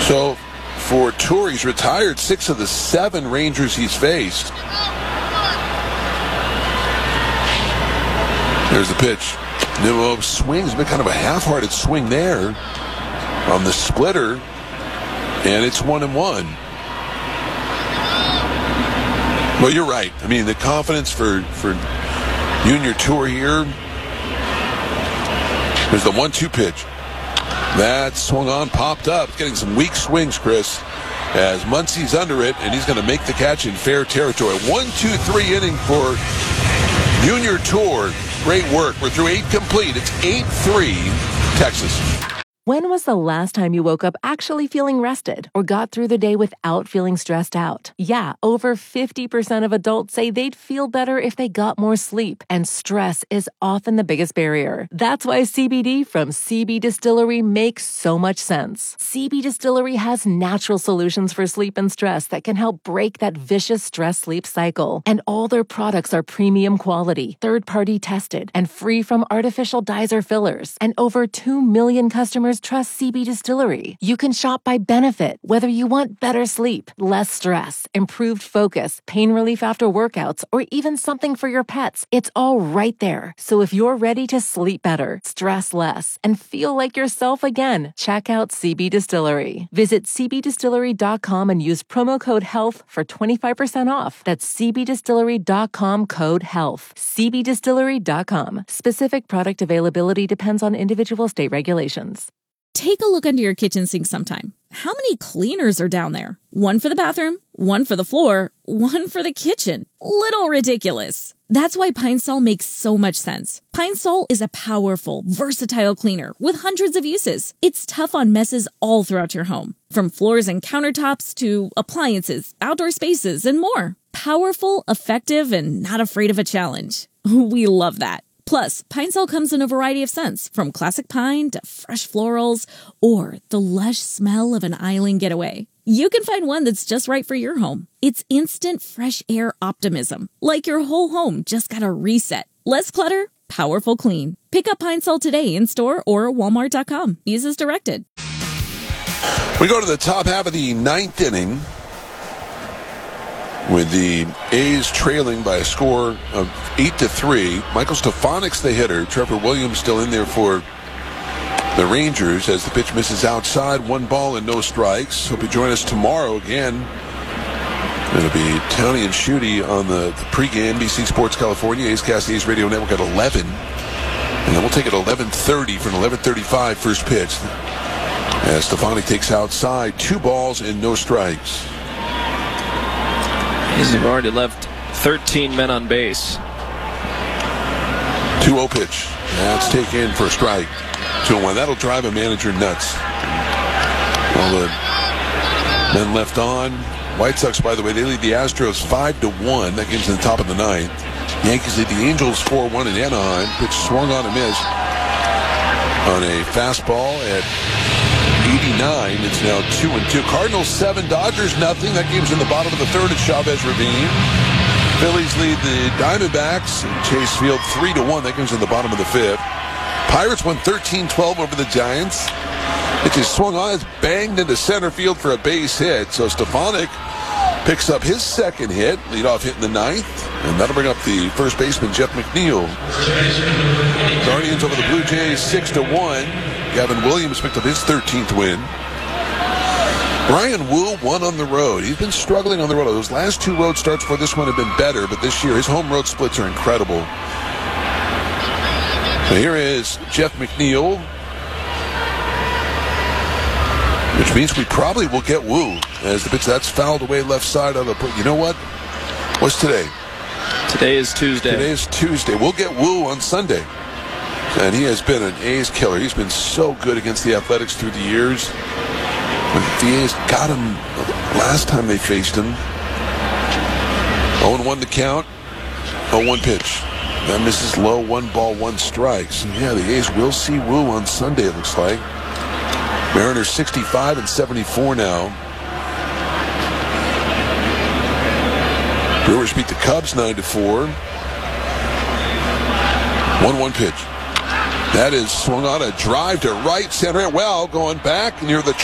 So for Tour, he's retired 6 of the 7 Rangers he's faced. There's the pitch. Nimmo swings, been kind of a half-hearted swing there on the splitter, and it's 1-1. Well, you're right. I mean, the confidence for Junior Tour here. There's the 1-2 pitch. That swung on, popped up. It's getting some weak swings, Chris, as Muncy's under it, and he's going to make the catch in fair territory. 1-2-3 inning for Junior Tour. Great work. We're through 8 complete. It's 8-3, Texas. When was the last time you woke up actually feeling rested or got through the day without feeling stressed out? Yeah, over 50% of adults say they'd feel better if they got more sleep, and stress is often the biggest barrier. That's why CBD from CB Distillery makes so much sense. CB Distillery has natural solutions for sleep and stress that can help break that vicious stress-sleep cycle. And all their products are premium quality, third-party tested, and free from artificial dyes or fillers. And over 2 million customers trust CB Distillery. You can shop by benefit, whether you want better sleep, less stress, improved focus, pain relief after workouts, or even something for your pets. It's all right there. So if you're ready to sleep better, stress less, and feel like yourself again, check out CB Distillery. Visit cbdistillery.com and use promo code HEALTH for 25% off. That's cbdistillery.com, code HEALTH. cbdistillery.com. Specific product availability depends on individual state regulations. Take a look under your kitchen sink sometime. How many cleaners are down there? One for the bathroom, one for the floor, one for the kitchen. Little ridiculous. That's why Pine Sol makes so much sense. Pine Sol is a powerful, versatile cleaner with hundreds of uses. It's tough on messes all throughout your home, from floors and countertops to appliances, outdoor spaces, and more. Powerful, effective, and not afraid of a challenge. We love that. Plus, Pine Sol comes in a variety of scents, from classic pine to fresh florals, or the lush smell of an island getaway. You can find one that's just right for your home. It's instant fresh air optimism, like your whole home just got a reset. Less clutter, powerful clean. Pick up Pine Sol today in store or walmart.com. Use as directed. We go to the top half of the 9th inning, with the A's trailing by a score of 8-3. Michael Stefanik's the hitter. Trevor Williams still in there for the Rangers as the pitch misses outside. 1 ball and no strikes. Hope you join us tomorrow again. It'll be Townie and Schutte on the pregame NBC Sports California, A's Cast, A's Radio Network at 11. And then we'll take it 11:30 for an 11:35 first pitch. As Stefanik takes outside. 2 balls and no strikes. He's already left 13 men on base. 2-0 pitch. That's taken for a strike. 2-1. That'll drive a manager nuts. All the men left on. White Sox, by the way, they lead the Astros 5-1. That game's in the top of the 9th. Yankees lead the Angels 4-1 in Anaheim. Pitch swung on and missed on a fastball at 89. It's now 2-2. Cardinals 7, Dodgers nothing. That game's in the bottom of the 3rd at Chavez Ravine. Phillies lead the Diamondbacks in Chase Field 3-1. That game's in the bottom of the 5th. Pirates won 13-12 over the Giants. It just swung on. It's banged into center field for a base hit. So Stefanik picks up his 2nd hit, leadoff hit in the 9th, and that'll bring up the first baseman, Jeff McNeil. Guardians over the Blue Jays 6-1. Gavin Williams picked up his 13th win. Brian Wu won on the road. He's been struggling on the road. Those last 2 road starts for this one have been better, but this year his home road splits are incredible. So here is Jeff McNeil, which means we probably will get Wu as the pitch that's fouled away left side of the. You know what? What's today? Today is Tuesday. Today is Tuesday. We'll get Wu on Sunday. And he has been an A's killer. He's been so good against the Athletics through the years. The A's got him last time they faced him. 0-1 the count. 0-1 pitch. That misses low. 1 ball, 1 strike. So yeah, the A's will see Wu on Sunday, it looks like. Mariners 65 and 74 now. Brewers beat the Cubs 9-4. 1-1 pitch. That is swung on a drive to right center. Well, going back near the